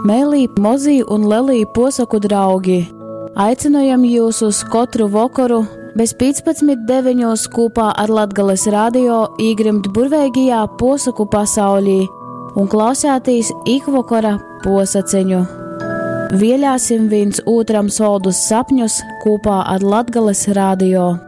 Mēlī, mozī un lelī posaku draugi. Aicinojam jūs uz katru vakaru bez 15:9 kopā ar Latgales radio īgrimt burveigajā posaku pasaulī un klausētīs ikvakara posaceņu. Vielāsim viens otram soldus sapņus kopā ar Latgales radio.